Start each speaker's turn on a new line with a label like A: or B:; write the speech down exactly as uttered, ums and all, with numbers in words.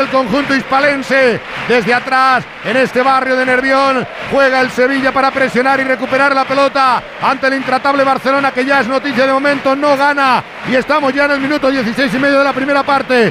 A: conjunto hispalense. Desde atrás, en este barrio de Nervión, juega el Sevilla para presionar y recuperar la pelota ante el intratable Barcelona, que ya es noticia de momento, no gana. Y estamos ya en el minuto dieciséis y medio de la primera parte.